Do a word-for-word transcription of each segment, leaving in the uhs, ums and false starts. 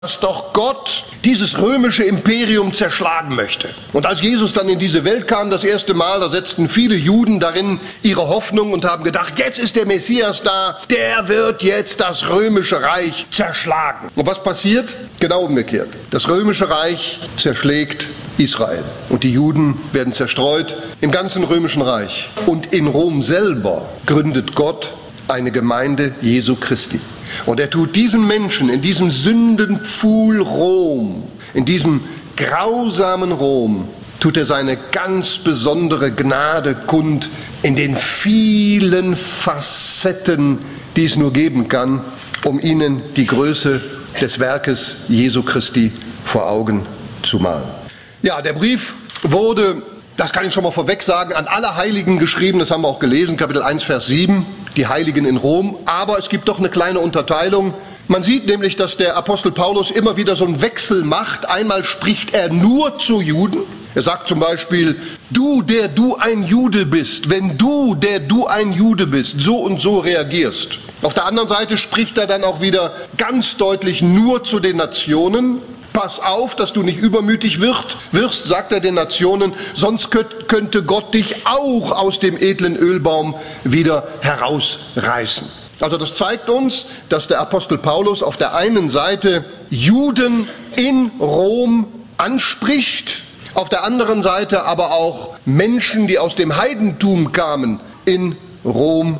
dass doch Gott dieses römische Imperium zerschlagen möchte. Und als Jesus dann in diese Welt kam, das erste Mal, da setzten viele Juden darin ihre Hoffnung und haben gedacht, jetzt ist der Messias da, der wird jetzt das römische Reich zerschlagen. Und was passiert? Genau umgekehrt. Das römische Reich zerschlägt Israel und die Juden werden zerstreut im ganzen römischen Reich. Und in Rom selber gründet Gott eine Gemeinde Jesu Christi. Und er tut diesen Menschen in diesem Sündenpfuhl Rom, in diesem grausamen Rom, tut er seine ganz besondere Gnade kund in den vielen Facetten, die es nur geben kann, um ihnen die Größe des Werkes Jesu Christi vor Augen zu malen. Ja, der Brief wurde, das kann ich schon mal vorweg sagen, an alle Heiligen geschrieben, das haben wir auch gelesen, Kapitel eins, Vers sieben. Die Heiligen in Rom, aber es gibt doch eine kleine Unterteilung. Man sieht nämlich, dass der Apostel Paulus immer wieder so einen Wechsel macht. Einmal spricht er nur zu Juden. Er sagt zum Beispiel, du, der du ein Jude bist, wenn du, der du ein Jude bist, so und so reagierst. Auf der anderen Seite spricht er dann auch wieder ganz deutlich nur zu den Nationen. Pass auf, dass du nicht übermütig wirst, wirst, sagt er den Nationen, sonst könnte Gott dich auch aus dem edlen Ölbaum wieder herausreißen. Also das zeigt uns, dass der Apostel Paulus auf der einen Seite Juden in Rom anspricht, auf der anderen Seite aber auch Menschen, die aus dem Heidentum kamen, in Rom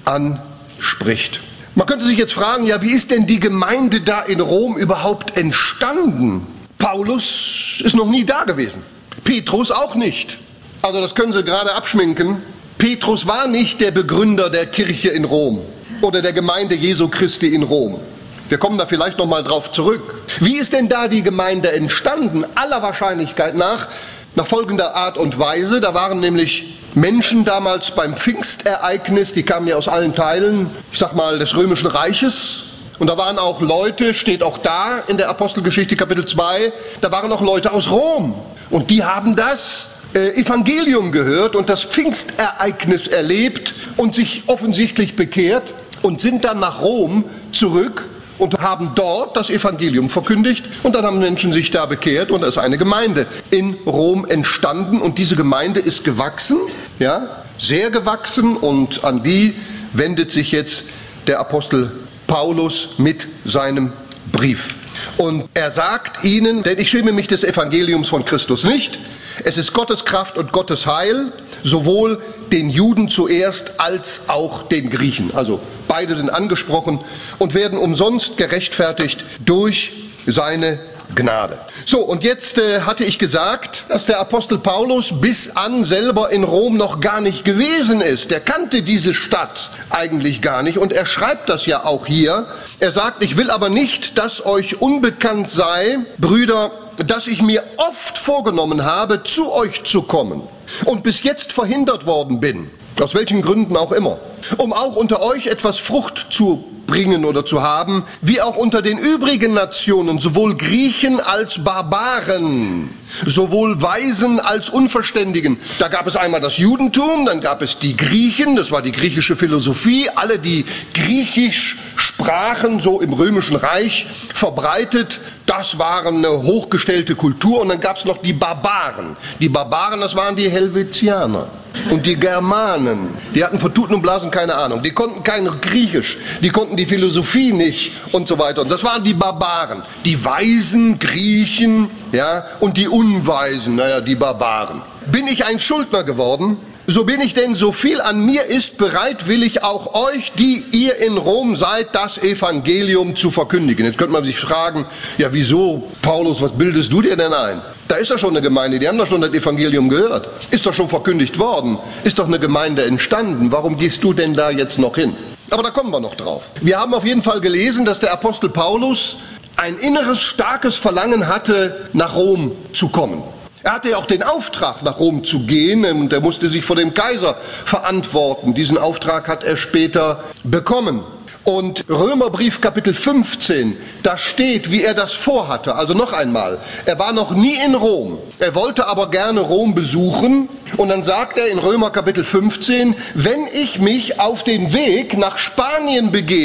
anspricht. Man könnte sich jetzt fragen, ja, wie ist denn die Gemeinde da in Rom überhaupt entstanden? Paulus ist noch nie da gewesen. Petrus auch nicht. Also das können Sie gerade abschminken. Petrus war nicht der Begründer der Kirche in Rom oder der Gemeinde Jesu Christi in Rom. Wir kommen da vielleicht noch mal drauf zurück. Wie ist denn da die Gemeinde entstanden? Aller Wahrscheinlichkeit nach, nach folgender Art und Weise. Da waren nämlich Menschen damals beim Pfingstereignis, die kamen ja aus allen Teilen, ich sag mal, des Römischen Reiches. Und da waren auch Leute, steht auch da in der Apostelgeschichte Kapitel zwei, da waren auch Leute aus Rom. Und die haben das äh, Evangelium gehört und das Pfingstereignis erlebt und sich offensichtlich bekehrt und sind dann nach Rom zurück und haben dort das Evangelium verkündigt und dann haben Menschen sich da bekehrt und es ist eine Gemeinde in Rom entstanden und diese Gemeinde ist gewachsen, ja, sehr gewachsen und an die wendet sich jetzt der Apostel Paulus mit seinem Brief. Und er sagt ihnen, denn ich schäme mich des Evangeliums von Christus nicht, es ist Gottes Kraft und Gottes Heil, sowohl den Juden zuerst als auch den Griechen. Also beide sind angesprochen und werden umsonst gerechtfertigt durch seine Gnade. So, und jetzt äh, hatte ich gesagt, dass der Apostel Paulus bis an selber in Rom noch gar nicht gewesen ist. Der kannte diese Stadt eigentlich gar nicht und er schreibt das ja auch hier. Er sagt, ich will aber nicht, dass euch unbekannt sei, Brüder, dass ich mir oft vorgenommen habe, zu euch zu kommen und bis jetzt verhindert worden bin, aus welchen Gründen auch immer, um auch unter euch etwas Frucht zu bringen oder zu haben, wie auch unter den übrigen Nationen, sowohl Griechen als Barbaren, sowohl Weisen als Unverständigen. Da gab es einmal das Judentum, dann gab es die Griechen, das war die griechische Philosophie, alle, die Griechisch sprachen, so im Römischen Reich verbreitet, das waren eine hochgestellte Kultur. Und dann gab es noch die Barbaren. Die Barbaren, das waren die Helvetianer. Und die Germanen, die hatten von Tuten und Blasen keine Ahnung. Die konnten kein Griechisch, die konnten die Philosophie nicht und so weiter. Und das waren die Barbaren. Die Weisen, Griechen, ja, und die Unweisen, naja, die Barbaren. Bin ich ein Schuldner geworden? So bin ich denn, so viel an mir ist, bereitwillig auch euch, die ihr in Rom seid, das Evangelium zu verkündigen. Jetzt könnte man sich fragen, ja wieso, Paulus, was bildest du dir denn ein? Da ist doch schon eine Gemeinde, die haben doch schon das Evangelium gehört. Ist doch schon verkündigt worden, ist doch eine Gemeinde entstanden. Warum gehst du denn da jetzt noch hin? Aber da kommen wir noch drauf. Wir haben auf jeden Fall gelesen, dass der Apostel Paulus ein inneres, starkes Verlangen hatte, nach Rom zu kommen. Er hatte ja auch den Auftrag, nach Rom zu gehen und er musste sich vor dem Kaiser verantworten. Diesen Auftrag hat er später bekommen. Und Römerbrief Kapitel fünfzehn, da steht, wie er das vorhatte. Also noch einmal, er war noch nie in Rom, er wollte aber gerne Rom besuchen. Und dann sagt er in Römer Kapitel fünfzehn, wenn ich mich auf den Weg nach Spanien begebe,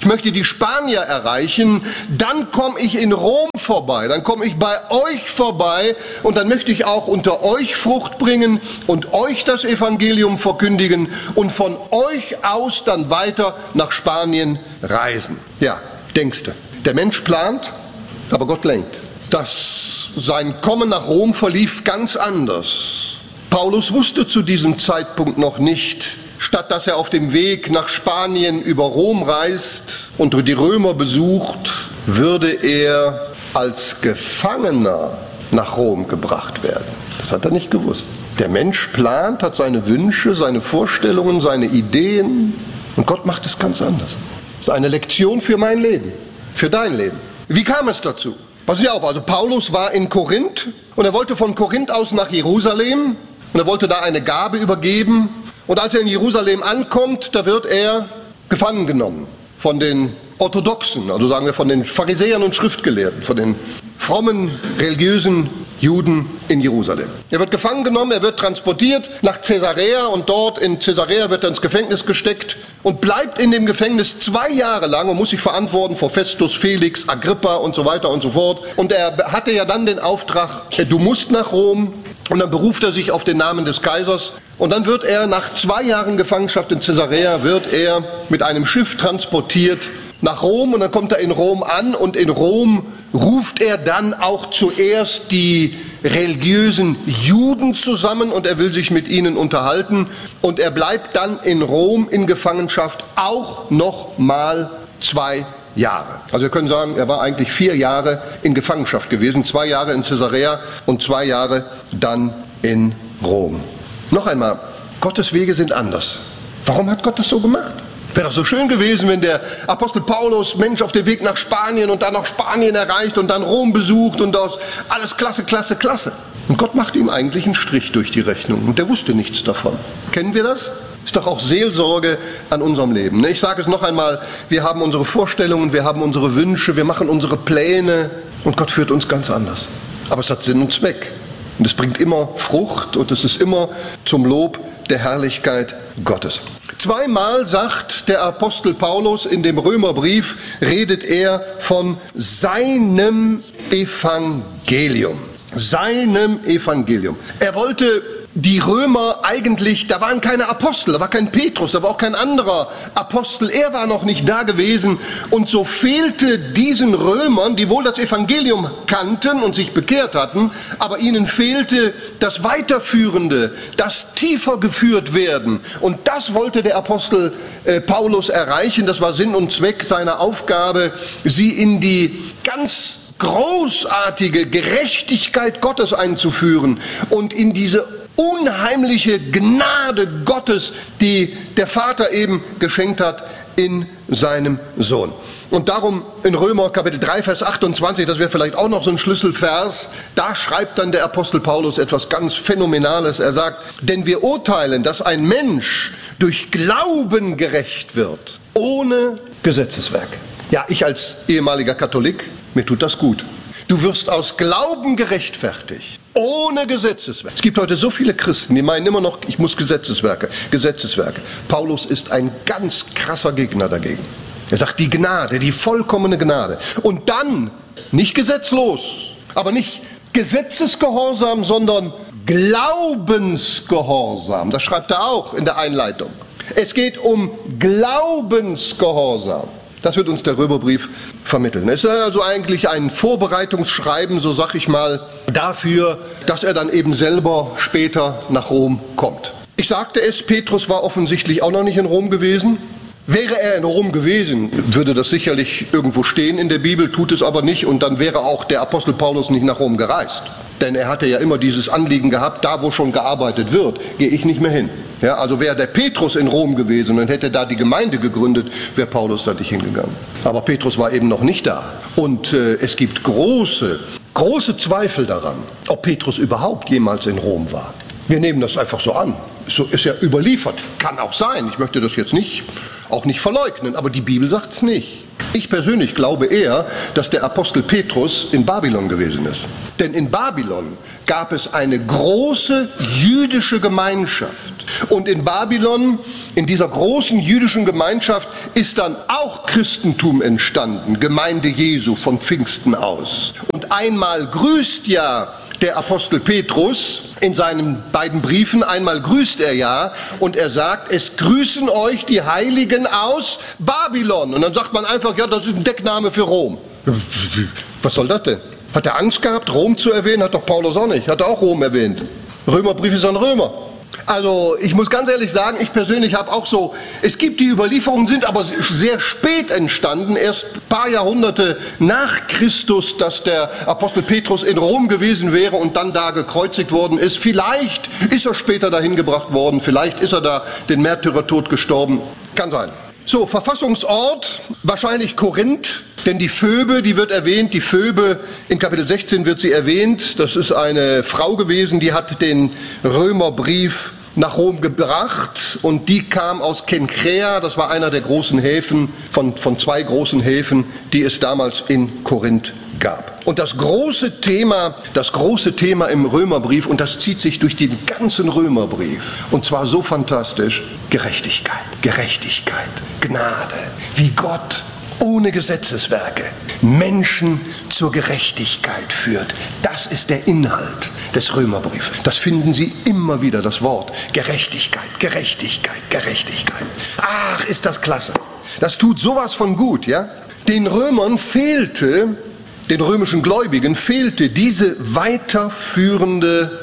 ich möchte die Spanier erreichen, dann komme ich in Rom vorbei, dann komme ich bei euch vorbei und dann möchte ich auch unter euch Frucht bringen und euch das Evangelium verkündigen und von euch aus dann weiter nach Spanien reisen. Ja, denkste, der Mensch plant, aber Gott lenkt. Das, sein Kommen nach Rom verlief ganz anders. Paulus wusste zu diesem Zeitpunkt noch nicht, statt dass er auf dem Weg nach Spanien über Rom reist und die Römer besucht, würde er als Gefangener nach Rom gebracht werden. Das hat er nicht gewusst. Der Mensch plant, hat seine Wünsche, seine Vorstellungen, seine Ideen und Gott macht es ganz anders. Das ist eine Lektion für mein Leben, für dein Leben. Wie kam es dazu? Pass auf, also Paulus war in Korinth und er wollte von Korinth aus nach Jerusalem und er wollte da eine Gabe übergeben. Und als er in Jerusalem ankommt, da wird er gefangen genommen von den Orthodoxen, also sagen wir von den Pharisäern und Schriftgelehrten, von den frommen, religiösen Juden in Jerusalem. Er wird gefangen genommen, er wird transportiert nach Caesarea und dort in Caesarea wird er ins Gefängnis gesteckt und bleibt in dem Gefängnis zwei Jahre lang und muss sich verantworten vor Festus, Felix, Agrippa und so weiter und so fort. Und er hatte ja dann den Auftrag, du musst nach Rom. Und dann beruft er sich auf den Namen des Kaisers und dann wird er nach zwei Jahren Gefangenschaft in Caesarea, wird er mit einem Schiff transportiert nach Rom und dann kommt er in Rom an und in Rom ruft er dann auch zuerst die religiösen Juden zusammen und er will sich mit ihnen unterhalten und er bleibt dann in Rom in Gefangenschaft auch noch mal zwei Jahre. Also wir können sagen, er war eigentlich vier Jahre in Gefangenschaft gewesen, zwei Jahre in Caesarea und zwei Jahre dann in Rom. Noch einmal, Gottes Wege sind anders. Warum hat Gott das so gemacht? Wäre doch so schön gewesen, wenn der Apostel Paulus, Mensch, auf dem Weg nach Spanien und dann nach Spanien erreicht und dann Rom besucht und das alles klasse, klasse, klasse. Und Gott macht ihm eigentlich einen Strich durch die Rechnung und der wusste nichts davon. Kennen wir das? Ist doch auch Seelsorge an unserem Leben. Ich sage es noch einmal, wir haben unsere Vorstellungen, wir haben unsere Wünsche, wir machen unsere Pläne und Gott führt uns ganz anders. Aber es hat Sinn und Zweck und es bringt immer Frucht und es ist immer zum Lob der Herrlichkeit Gottes. Zweimal sagt der Apostel Paulus in dem Römerbrief, redet er von seinem Evangelium. Seinem Evangelium. Er wollte die Römer eigentlich, da waren keine Apostel, da war kein Petrus, da war auch kein anderer Apostel, er war noch nicht da gewesen und so fehlte diesen Römern, die wohl das Evangelium kannten und sich bekehrt hatten, aber ihnen fehlte das Weiterführende, das tiefer geführt werden und das wollte der Apostel äh, Paulus erreichen, das war Sinn und Zweck seiner Aufgabe, sie in die ganz großartige Gerechtigkeit Gottes einzuführen und in diese unheimliche Gnade Gottes, die der Vater eben geschenkt hat in seinem Sohn. Und darum in Römer Kapitel drei, Vers achtundzwanzig, das wäre vielleicht auch noch so ein Schlüsselvers, da schreibt dann der Apostel Paulus etwas ganz Phänomenales. Er sagt, denn wir urteilen, dass ein Mensch durch Glauben gerecht wird, ohne Gesetzeswerke. Ja, ich als ehemaliger Katholik, mir tut das gut. Du wirst aus Glauben gerechtfertigt. Ohne Gesetzeswerke. Es gibt heute so viele Christen, die meinen immer noch, ich muss Gesetzeswerke, Gesetzeswerke. Paulus ist ein ganz krasser Gegner dagegen. Er sagt, die Gnade, die vollkommene Gnade. Und dann, nicht gesetzlos, aber nicht Gesetzesgehorsam, sondern Glaubensgehorsam. Das schreibt er auch in der Einleitung. Es geht um Glaubensgehorsam. Das wird uns der Römerbrief vermitteln. Es ist also eigentlich ein Vorbereitungsschreiben, so sag ich mal, dafür, dass er dann eben selber später nach Rom kommt. Ich sagte es, Petrus war offensichtlich auch noch nicht in Rom gewesen. Wäre er in Rom gewesen, würde das sicherlich irgendwo stehen in der Bibel, tut es aber nicht und dann wäre auch der Apostel Paulus nicht nach Rom gereist. Denn er hatte ja immer dieses Anliegen gehabt, da wo schon gearbeitet wird, gehe ich nicht mehr hin. Ja, also wäre der Petrus in Rom gewesen und hätte da die Gemeinde gegründet, wäre Paulus da nicht hingegangen. Aber Petrus war eben noch nicht da. Und äh, es gibt große, große Zweifel daran, ob Petrus überhaupt jemals in Rom war. Wir nehmen das einfach so an. So ist ja überliefert. Kann auch sein. Ich möchte das jetzt nicht, auch nicht verleugnen, aber die Bibel sagt es nicht. Ich persönlich glaube eher, dass der Apostel Petrus in Babylon gewesen ist. Denn in Babylon gab es eine große jüdische Gemeinschaft. Und in Babylon, in dieser großen jüdischen Gemeinschaft, ist dann auch Christentum entstanden, Gemeinde Jesu von Pfingsten aus. Und einmal grüßt ja der Apostel Petrus in seinen beiden Briefen, einmal grüßt er ja und er sagt, es grüßen euch die Heiligen aus Babylon. Und dann sagt man einfach, ja, das ist ein Deckname für Rom. Was soll das denn? Hat er Angst gehabt, Rom zu erwähnen? Hat doch Paulus auch nicht. Hat er auch Rom erwähnt. Römerbrief ist ein Römer. Also ich muss ganz ehrlich sagen, ich persönlich habe auch so, es gibt die Überlieferungen, sind aber sehr spät entstanden, erst ein paar Jahrhunderte nach Christus, dass der Apostel Petrus in Rom gewesen wäre und dann da gekreuzigt worden ist. Vielleicht ist er später dahin gebracht worden, vielleicht ist er da den Märtyrertod gestorben, kann sein. So, Verfassungsort, wahrscheinlich Korinth. Denn die Phoebe, die wird erwähnt, die Phoebe, in Kapitel sechzehn wird sie erwähnt, das ist eine Frau gewesen, die hat den Römerbrief nach Rom gebracht und die kam aus Kenkrea, das war einer der großen Häfen, von, von zwei großen Häfen, die es damals in Korinth gab. Und das große Thema, das große Thema im Römerbrief, und das zieht sich durch den ganzen Römerbrief, und zwar so fantastisch, Gerechtigkeit, Gerechtigkeit, Gnade, wie Gott ohne Gesetzeswerke Menschen zur Gerechtigkeit führt. Das ist der Inhalt des Römerbriefs. Das finden Sie immer wieder, das Wort Gerechtigkeit, Gerechtigkeit, Gerechtigkeit. Ach, ist das klasse. Das tut sowas von gut, ja? Den Römern fehlte, den römischen Gläubigen fehlte diese weiterführende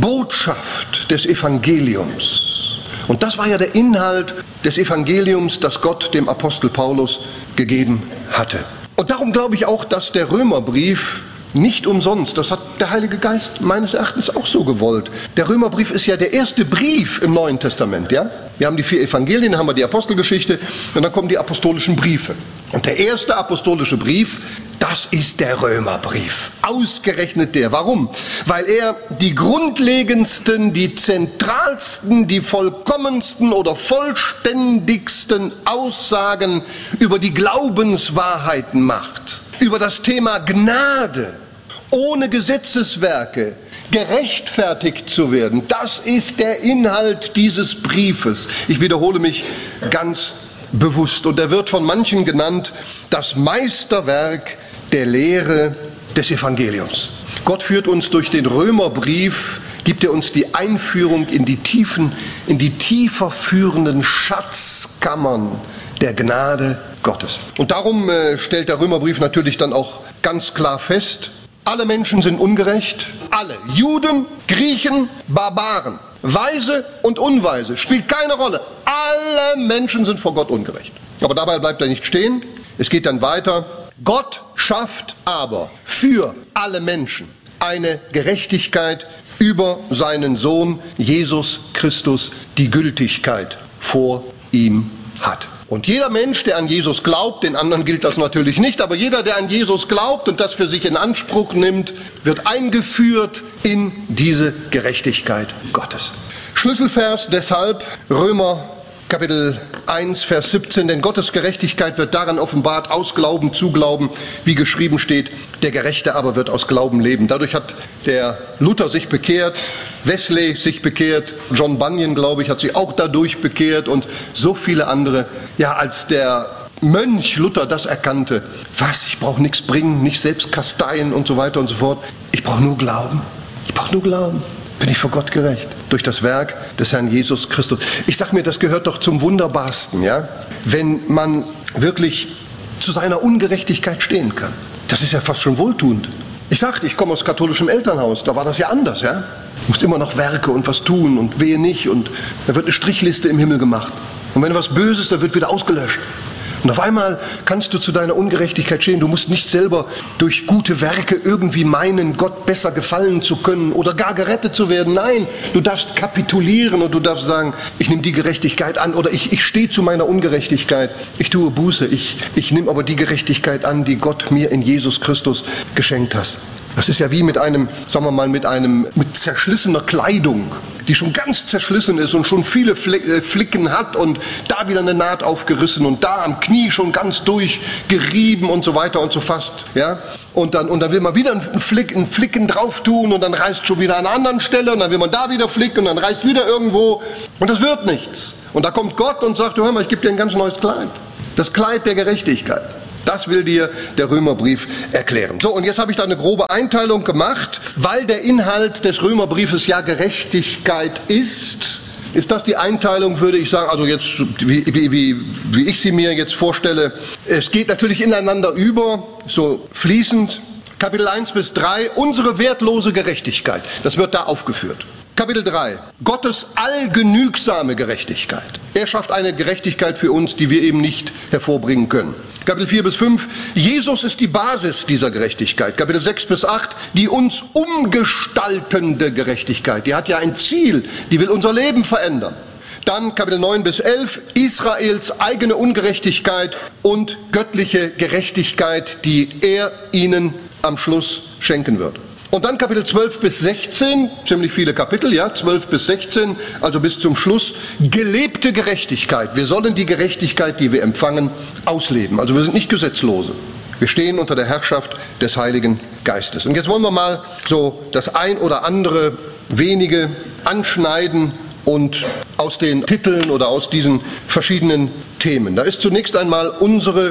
Botschaft des Evangeliums. Und das war ja der Inhalt des Evangeliums, das Gott dem Apostel Paulus gegeben hatte. Und darum glaube ich auch, dass der Römerbrief nicht umsonst, das hat der Heilige Geist meines Erachtens auch so gewollt. Der Römerbrief ist ja der erste Brief im Neuen Testament, ja? Wir haben die vier Evangelien, dann haben wir die Apostelgeschichte und dann kommen die apostolischen Briefe. Und der erste apostolische Brief, das ist der Römerbrief. Ausgerechnet der. Warum? Weil er die grundlegendsten, die zentralsten, die vollkommensten oder vollständigsten Aussagen über die Glaubenswahrheiten macht. Über das Thema Gnade, ohne Gesetzeswerke, gerechtfertigt zu werden. Das ist der Inhalt dieses Briefes. Ich wiederhole mich ganz bewusst. Und er wird von manchen genannt das Meisterwerk der Lehre des Evangeliums. Gott führt uns durch den Römerbrief, gibt er uns die Einführung in die tiefen, in die tiefer führenden Schatzkammern der Gnade Gottes. Und darum äh, stellt der Römerbrief natürlich dann auch ganz klar fest, alle Menschen sind ungerecht, alle, Juden, Griechen, Barbaren, Weise und Unweise, spielt keine Rolle. Alle Menschen sind vor Gott ungerecht. Aber dabei bleibt er nicht stehen, es geht dann weiter. Gott schafft aber für alle Menschen eine Gerechtigkeit über seinen Sohn Jesus Christus, die Gültigkeit vor ihm hat. Und jeder Mensch, der an Jesus glaubt, den anderen gilt das natürlich nicht, aber jeder, der an Jesus glaubt und das für sich in Anspruch nimmt, wird eingeführt in diese Gerechtigkeit Gottes. Schlüsselvers deshalb Römer Kapitel eins, Vers siebzehn, denn Gottes Gerechtigkeit wird daran offenbart, aus Glauben zu Glauben, wie geschrieben steht, der Gerechte aber wird aus Glauben leben. Dadurch hat der Luther sich bekehrt, Wesley sich bekehrt, John Bunyan, glaube ich, hat sich auch dadurch bekehrt und so viele andere. Ja, als der Mönch Luther das erkannte, was, ich brauche nichts bringen, nicht selbst kasteien und so weiter und so fort. Ich brauche nur Glauben, ich brauche nur Glauben. Bin ich vor Gott gerecht durch das Werk des Herrn Jesus Christus. Ich sage mir, das gehört doch zum Wunderbarsten, ja, wenn man wirklich zu seiner Ungerechtigkeit stehen kann. Das ist ja fast schon wohltuend. Ich sagte, ich komme aus katholischem Elternhaus, da war das ja anders, ja. Du musst immer noch Werke und was tun und wehe nicht und da wird eine Strichliste im Himmel gemacht. Und wenn du was Böses, da wird wieder ausgelöscht. Und auf einmal kannst du zu deiner Ungerechtigkeit stehen. Du musst nicht selber durch gute Werke irgendwie meinen, Gott besser gefallen zu können oder gar gerettet zu werden. Nein, du darfst kapitulieren und du darfst sagen, ich nehme die Gerechtigkeit an oder ich, ich stehe zu meiner Ungerechtigkeit. Ich tue Buße, ich, ich nehme aber die Gerechtigkeit an, die Gott mir in Jesus Christus geschenkt hat. Das ist ja wie mit einem, sagen wir mal, mit einem, mit zerschlissener Kleidung, die schon ganz zerschlissen ist und schon viele Flicken hat und da wieder eine Naht aufgerissen und da am Knie schon ganz durchgerieben und so weiter und so fast, ja. Und dann, und dann will man wieder einen, Flick, einen Flicken drauf tun und dann reißt schon wieder an einer anderen Stelle und dann will man da wieder flicken und dann reißt wieder irgendwo und das wird nichts. Und da kommt Gott und sagt, du hör mal, ich gebe dir ein ganz neues Kleid. Das Kleid der Gerechtigkeit. Das will dir der Römerbrief erklären. So, und jetzt habe ich da eine grobe Einteilung gemacht, weil der Inhalt des Römerbriefes ja Gerechtigkeit ist. Ist das die Einteilung, würde ich sagen, also jetzt, wie, wie, wie, wie ich sie mir jetzt vorstelle. Es geht natürlich ineinander über, so fließend. Kapitel eins bis drei, unsere wertlose Gerechtigkeit. Das wird da aufgeführt. Kapitel drei, Gottes allgenügsame Gerechtigkeit. Er schafft eine Gerechtigkeit für uns, die wir eben nicht hervorbringen können. Kapitel vier bis fünf, Jesus ist die Basis dieser Gerechtigkeit. Kapitel sechs bis acht, die uns umgestaltende Gerechtigkeit. Die hat ja ein Ziel, die will unser Leben verändern. Dann Kapitel neun bis elf, Israels eigene Ungerechtigkeit und göttliche Gerechtigkeit, die er ihnen am Schluss schenken wird. Und dann Kapitel zwölf bis sechzehn, ziemlich viele Kapitel, ja, zwölf bis sechzehn, also bis zum Schluss, gelebte Gerechtigkeit. Wir sollen die Gerechtigkeit, die wir empfangen, ausleben. Also wir sind nicht Gesetzlose. Wir stehen unter der Herrschaft des Heiligen Geistes. Und jetzt wollen wir mal so das ein oder andere wenige anschneiden und aus den Titeln oder aus diesen verschiedenen Themen. Da ist zunächst einmal unsere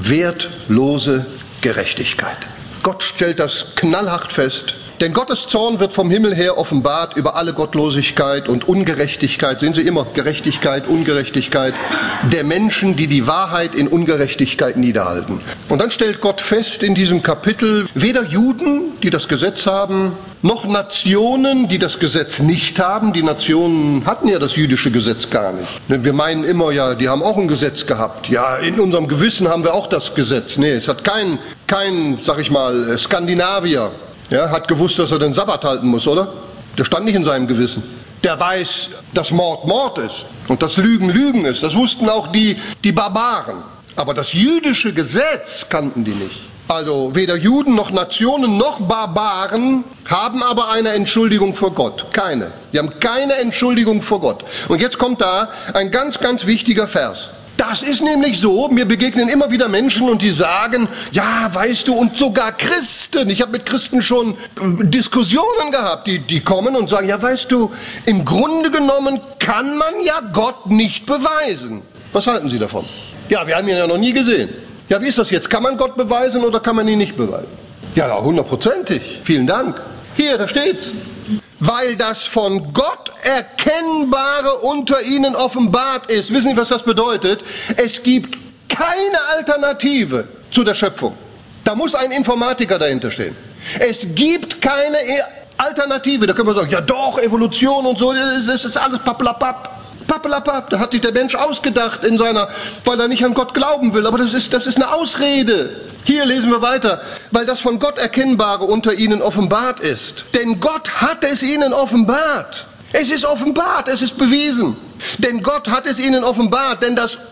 wertlose Gerechtigkeit. Gott stellt das knallhart fest, denn Gottes Zorn wird vom Himmel her offenbart über alle Gottlosigkeit und Ungerechtigkeit. Sehen Sie immer, Gerechtigkeit, Ungerechtigkeit der Menschen, die die Wahrheit in Ungerechtigkeit niederhalten. Und dann stellt Gott fest in diesem Kapitel, weder Juden, die das Gesetz haben, noch Nationen, die das Gesetz nicht haben. Die Nationen hatten ja das jüdische Gesetz gar nicht. Wir meinen immer, ja, die haben auch ein Gesetz gehabt. Ja, in unserem Gewissen haben wir auch das Gesetz. Nee, es hat kein, kein, sag ich mal, Skandinavier, ja, hat gewusst, dass er den Sabbat halten muss, oder? Das stand nicht in seinem Gewissen. Der weiß, dass Mord Mord ist und dass Lügen Lügen ist. Das wussten auch die, die Barbaren. Aber das jüdische Gesetz kannten die nicht. Also weder Juden noch Nationen noch Barbaren haben aber eine Entschuldigung vor Gott. Keine. Die haben keine Entschuldigung vor Gott. Und jetzt kommt da ein ganz, ganz wichtiger Vers. Das ist nämlich so, mir begegnen immer wieder Menschen und die sagen, ja, weißt du, und sogar Christen, ich habe mit Christen schon Diskussionen gehabt, die, die kommen und sagen, ja, weißt du, im Grunde genommen kann man ja Gott nicht beweisen. Was halten Sie davon? Ja, wir haben ihn ja noch nie gesehen. Ja, wie ist das jetzt? Kann man Gott beweisen oder kann man ihn nicht beweisen? Ja, hundertprozentig. Vielen Dank. Hier, da steht's. Weil das von Gott Erkennbare unter ihnen offenbart ist. Wissen Sie, was das bedeutet? Es gibt keine Alternative zu der Schöpfung. Da muss ein Informatiker dahinter stehen. Es gibt keine Alternative. Da können wir sagen, ja doch, Evolution und so, das ist alles pappelapapp. Pappelapapp, da hat sich der Mensch ausgedacht in seiner, weil er nicht an Gott glauben will. Aber das ist, das ist eine Ausrede. Hier lesen wir weiter, weil das von Gott Erkennbare unter ihnen offenbart ist. Denn Gott hat es ihnen offenbart. Es ist offenbart, es ist bewiesen. Denn Gott hat es ihnen offenbart, denn das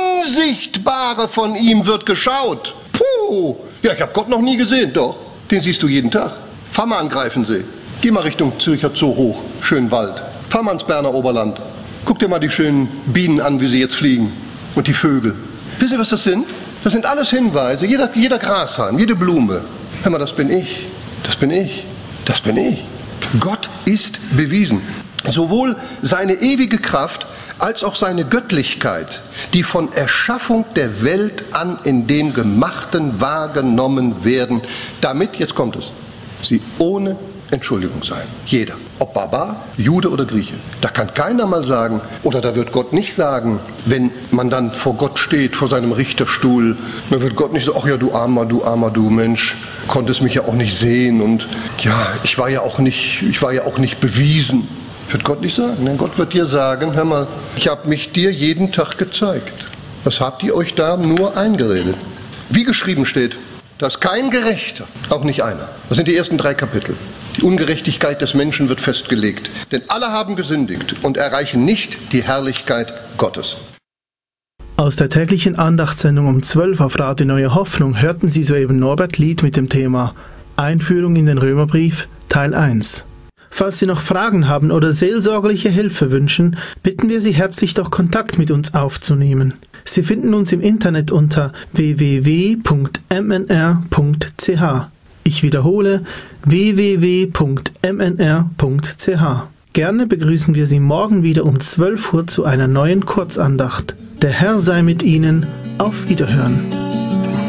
Unsichtbare von ihm wird geschaut. Puh, ja, ich habe Gott noch nie gesehen, doch. Den siehst du jeden Tag. Fahr mal an Greifensee. Geh mal Richtung Zürcher Zoo hoch, schönen Wald. Fahr mal ins Berner Oberland. Guck dir mal die schönen Bienen an, wie sie jetzt fliegen. Und die Vögel. Wisst ihr, was das sind? Das sind alles Hinweise. Jeder, jeder Grashalm, jede Blume. Hör mal, das bin ich. Das bin ich. Das bin ich. Gott ist bewiesen. Sowohl seine ewige Kraft als auch seine Göttlichkeit, die von Erschaffung der Welt an in dem Gemachten wahrgenommen werden, damit, jetzt kommt es, sie ohne Entschuldigung sein. Jeder. Ob Barbar, Jude oder Grieche. Da kann keiner mal sagen, oder da wird Gott nicht sagen, wenn man dann vor Gott steht, vor seinem Richterstuhl, dann wird Gott nicht so, ach ja, du armer, du armer, du Mensch, konntest mich ja auch nicht sehen und ja, ich war ja auch nicht, ich war ja auch nicht bewiesen. Wird Gott nicht sagen. Denn Gott wird dir sagen, hör mal, ich habe mich dir jeden Tag gezeigt. Was habt ihr euch da nur eingeredet? Wie geschrieben steht, da ist kein Gerechter, auch nicht einer. Das sind die ersten drei Kapitel. Die Ungerechtigkeit des Menschen wird festgelegt. Denn alle haben gesündigt und erreichen nicht die Herrlichkeit Gottes. Aus der täglichen Andachtssendung um zwölf auf Radio Neue Hoffnung hörten Sie soeben Norbert Lied mit dem Thema Einführung in den Römerbrief, Teil eins. Falls Sie noch Fragen haben oder seelsorgerliche Hilfe wünschen, bitten wir Sie herzlich, doch Kontakt mit uns aufzunehmen. Sie finden uns im Internet unter w w w punkt m n r punkt c h. Ich wiederhole w w w punkt m n r punkt c h. Gerne begrüßen wir Sie morgen wieder um zwölf Uhr zu einer neuen Kurzandacht. Der Herr sei mit Ihnen. Auf Wiederhören.